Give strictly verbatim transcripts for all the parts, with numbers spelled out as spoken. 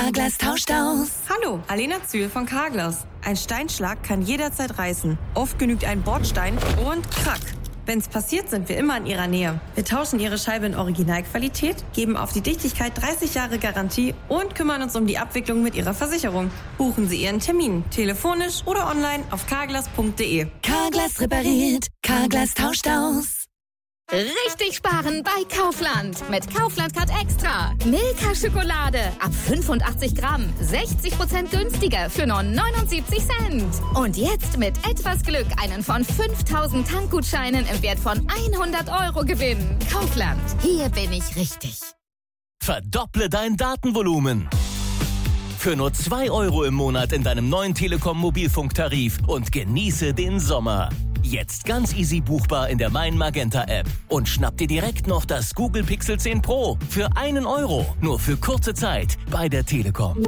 Carglass tauscht aus. Hallo, Alena Zühl von Carglass. Ein Steinschlag kann jederzeit reißen. Oft genügt ein Bordstein und krack. Wenn's passiert, sind wir immer in Ihrer Nähe. Wir tauschen Ihre Scheibe in Originalqualität, geben auf die Dichtigkeit dreißig Jahre Garantie und kümmern uns um die Abwicklung mit Ihrer Versicherung. Buchen Sie Ihren Termin, telefonisch oder online auf carglass punkt de. Carglass repariert, Carglass tauscht aus. Richtig sparen bei Kaufland. Mit Kaufland Card Extra. Milka-Schokolade ab fünfundachtzig Gramm. sechzig Prozent günstiger für nur neunundsiebzig Cent. Und jetzt mit etwas Glück einen von fünftausend Tankgutscheinen im Wert von hundert Euro gewinnen. Kaufland. Hier bin ich richtig. Verdopple dein Datenvolumen. Für nur zwei Euro im Monat in deinem neuen Telekom-Mobilfunktarif und genieße den Sommer. Jetzt ganz easy buchbar in der Mein Magenta App. Und schnapp dir direkt noch das Google Pixel zehn Pro für einen Euro. Nur für kurze Zeit bei der Telekom.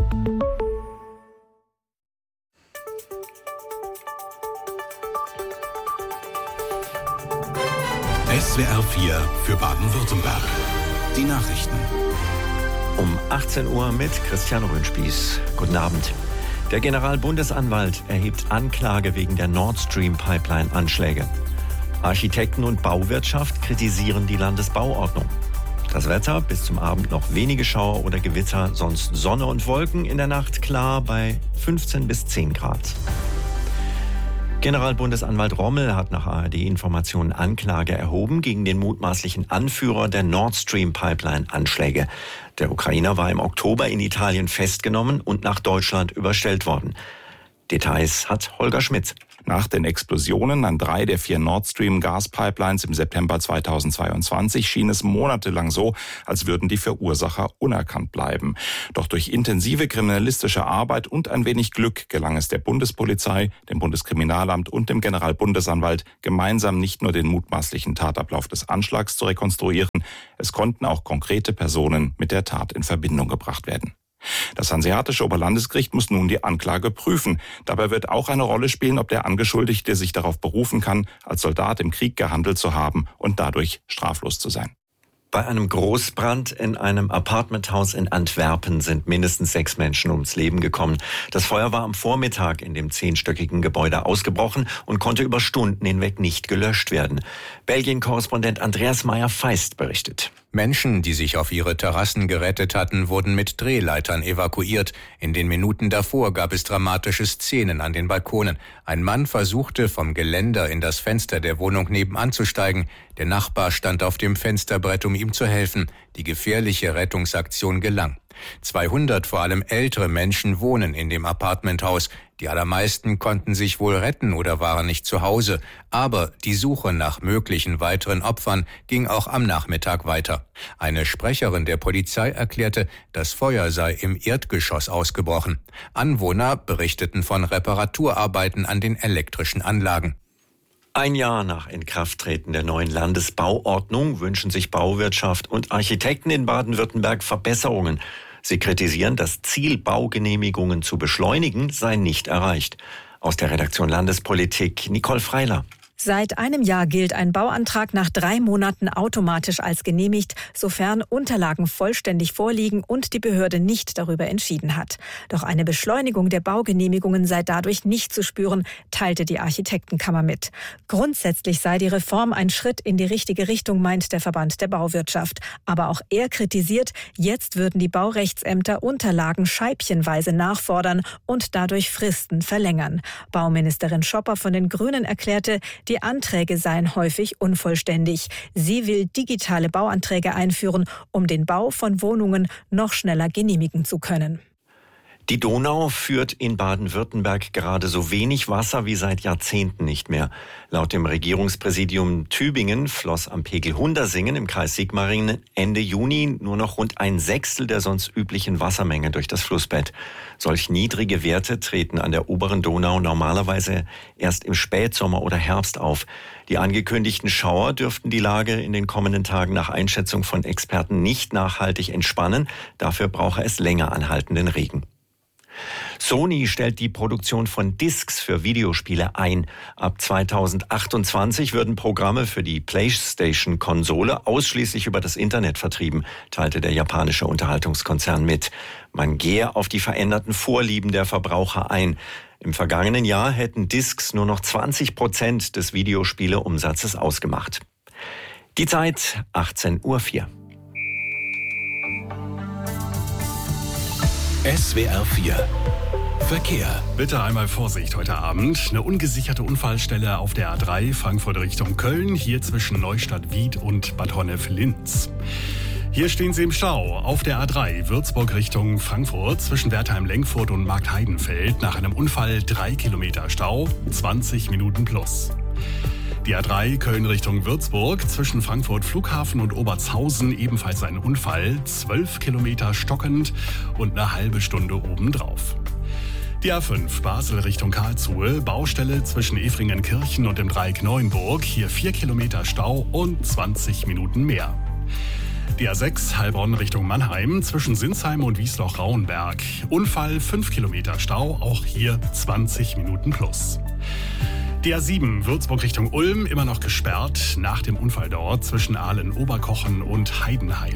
S W R vier für Baden-Württemberg. Die Nachrichten. Um achtzehn Uhr mit Christian Röhnspieß. Guten Abend. Der Generalbundesanwalt erhebt Anklage wegen der Nord Stream Pipeline-Anschläge. Architekten und Bauwirtschaft kritisieren die Landesbauordnung. Das Wetter, bis zum Abend noch wenige Schauer oder Gewitter, sonst Sonne und Wolken, in der Nacht klar bei fünfzehn bis zehn Grad. Generalbundesanwalt Rommel hat nach A R D-Informationen Anklage erhoben gegen den mutmaßlichen Anführer der Nord Stream Pipeline-Anschläge. Der Ukrainer war im Oktober in Italien festgenommen und nach Deutschland überstellt worden. Details hat Holger Schmidt. Nach den Explosionen an drei der vier Nord Stream Gaspipelines im September zweitausendzweiundzwanzig schien es monatelang so, als würden die Verursacher unerkannt bleiben. Doch durch intensive kriminalistische Arbeit und ein wenig Glück gelang es der Bundespolizei, dem Bundeskriminalamt und dem Generalbundesanwalt, gemeinsam nicht nur den mutmaßlichen Tatablauf des Anschlags zu rekonstruieren, es konnten auch konkrete Personen mit der Tat in Verbindung gebracht werden. Das Hanseatische Oberlandesgericht muss nun die Anklage prüfen. Dabei wird auch eine Rolle spielen, ob der Angeschuldigte sich darauf berufen kann, als Soldat im Krieg gehandelt zu haben und dadurch straflos zu sein. Bei einem Großbrand in einem Apartmenthaus in Antwerpen sind mindestens sechs Menschen ums Leben gekommen. Das Feuer war am Vormittag in dem zehnstöckigen Gebäude ausgebrochen und konnte über Stunden hinweg nicht gelöscht werden. Belgien-Korrespondent Andreas Meyer-Feist berichtet. Menschen, die sich auf ihre Terrassen gerettet hatten, wurden mit Drehleitern evakuiert. In den Minuten davor gab es dramatische Szenen an den Balkonen. Ein Mann versuchte, vom Geländer in das Fenster der Wohnung nebenan zu steigen. Der Nachbar stand auf dem Fensterbrett, um ihm zu helfen. Die gefährliche Rettungsaktion gelang. zweihundert, vor allem ältere Menschen, wohnen in dem Apartmenthaus. Die allermeisten konnten sich wohl retten oder waren nicht zu Hause. Aber die Suche nach möglichen weiteren Opfern ging auch am Nachmittag weiter. Eine Sprecherin der Polizei erklärte, das Feuer sei im Erdgeschoss ausgebrochen. Anwohner berichteten von Reparaturarbeiten an den elektrischen Anlagen. Ein Jahr nach Inkrafttreten der neuen Landesbauordnung wünschen sich Bauwirtschaft und Architekten in Baden-Württemberg Verbesserungen. Sie kritisieren, das Ziel, Baugenehmigungen zu beschleunigen, sei nicht erreicht. Aus der Redaktion Landespolitik Nicole Freiler. Seit einem Jahr gilt ein Bauantrag nach drei Monaten automatisch als genehmigt, sofern Unterlagen vollständig vorliegen und die Behörde nicht darüber entschieden hat. Doch eine Beschleunigung der Baugenehmigungen sei dadurch nicht zu spüren, teilte die Architektenkammer mit. Grundsätzlich sei die Reform ein Schritt in die richtige Richtung, meint der Verband der Bauwirtschaft. Aber auch er kritisiert, jetzt würden die Baurechtsämter Unterlagen scheibchenweise nachfordern und dadurch Fristen verlängern. Bauministerin Schopper von den Grünen erklärte, die Anträge seien häufig unvollständig. Sie will digitale Bauanträge einführen, um den Bau von Wohnungen noch schneller genehmigen zu können. Die Donau führt in Baden-Württemberg gerade so wenig Wasser wie seit Jahrzehnten nicht mehr. Laut dem Regierungspräsidium Tübingen floss am Pegel Hundersingen im Kreis Sigmaringen Ende Juni nur noch rund ein Sechstel der sonst üblichen Wassermenge durch das Flussbett. Solch niedrige Werte treten an der oberen Donau normalerweise erst im Spätsommer oder Herbst auf. Die angekündigten Schauer dürften die Lage in den kommenden Tagen nach Einschätzung von Experten nicht nachhaltig entspannen. Dafür brauche es länger anhaltenden Regen. Sony stellt die Produktion von Discs für Videospiele ein. Ab zweitausendachtundzwanzig würden Programme für die PlayStation-Konsole ausschließlich über das Internet vertrieben, teilte der japanische Unterhaltungskonzern mit. Man gehe auf die veränderten Vorlieben der Verbraucher ein. Im vergangenen Jahr hätten Discs nur noch zwanzig Prozent des Videospieleumsatzes ausgemacht. Die Zeit achtzehn Uhr vier. S W R vier Verkehr. Bitte einmal Vorsicht heute Abend. Eine ungesicherte Unfallstelle auf der A drei Frankfurt Richtung Köln, hier zwischen Neustadt-Wied und Bad Honnef-Linz. Hier stehen Sie im Stau auf der A drei Würzburg Richtung Frankfurt zwischen Wertheim-Lenkfurt und Marktheidenfeld. Nach einem Unfall drei Kilometer Stau, zwanzig Minuten plus. Die A drei Köln Richtung Würzburg zwischen Frankfurt Flughafen und Obertshausen ebenfalls ein Unfall, zwölf Kilometer stockend und eine halbe Stunde obendrauf. Die A fünf Basel Richtung Karlsruhe, Baustelle zwischen Efringenkirchen und dem Dreieck Neuenburg, hier vier Kilometer Stau und zwanzig Minuten mehr. Die A sechs Heilbronn Richtung Mannheim zwischen Sinsheim und Wiesloch-Rauenberg. Unfall fünf Kilometer Stau, auch hier zwanzig Minuten plus. Die A sieben Würzburg Richtung Ulm immer noch gesperrt nach dem Unfall dort zwischen Aalen-Oberkochen und Heidenheim.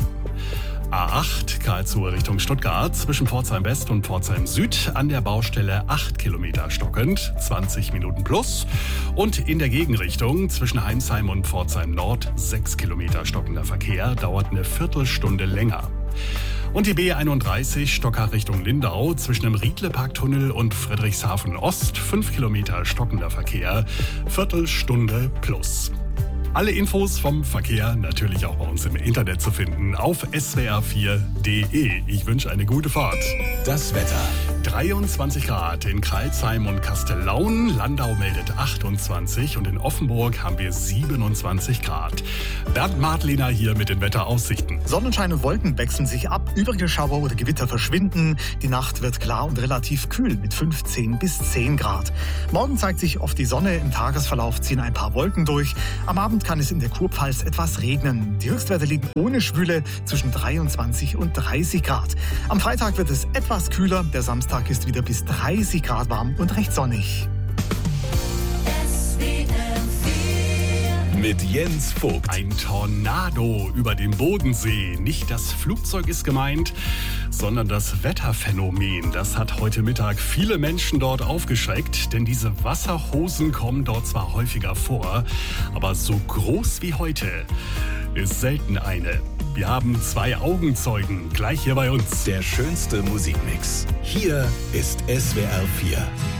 A acht Karlsruhe Richtung Stuttgart zwischen Pforzheim West und Pforzheim Süd an der Baustelle acht Kilometer stockend, zwanzig Minuten plus. Und in der Gegenrichtung zwischen Heinsheim und Pforzheim Nord sechs Kilometer stockender Verkehr, dauert eine Viertelstunde länger. Und die B einunddreißig Stockach Richtung Lindau zwischen dem Riedle-Parktunnel und Friedrichshafen Ost fünf Kilometer stockender Verkehr, Viertelstunde plus. Alle Infos vom Verkehr natürlich auch bei uns im Internet zu finden auf S W R vier Punkt de. Ich wünsche eine gute Fahrt. Das Wetter. dreiundzwanzig Grad in Crailsheim und Kastellaun. Landau meldet achtundzwanzig und in Offenburg haben wir siebenundzwanzig Grad. Bernd Martliner hier mit den Wetteraussichten. Sonnenschein und Wolken wechseln sich ab. Übrige Schauer oder Gewitter verschwinden. Die Nacht wird klar und relativ kühl mit fünfzehn bis zehn Grad. Morgen zeigt sich oft die Sonne. Im Tagesverlauf ziehen ein paar Wolken durch. Am Abend kann es in der Kurpfalz etwas regnen. Die Höchstwerte liegen ohne Schwüle zwischen dreiundzwanzig und dreißig Grad. Am Freitag wird es etwas kühler. Der Samstag ist wieder bis dreißig Grad warm und recht sonnig. Mit Jens Vogt. Ein Tornado über dem Bodensee. Nicht das Flugzeug ist gemeint, sondern das Wetterphänomen. Das hat heute Mittag viele Menschen dort aufgeschreckt, denn diese Wasserhosen kommen dort zwar häufiger vor, aber so groß wie heute ist selten eine. Wir haben zwei Augenzeugen gleich hier bei uns. Der schönste Musikmix. Hier ist S W R vier.